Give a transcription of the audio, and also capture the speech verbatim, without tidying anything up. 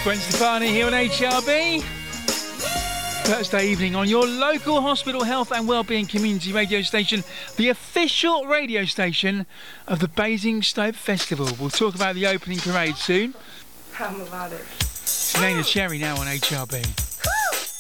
Gwen Stefani here on H R B. Thursday evening on your local hospital health and wellbeing community radio station, the official radio station of the Basingstoke Festival. We'll talk about the opening parade soon. How about it? Elena Cherry now on H R B.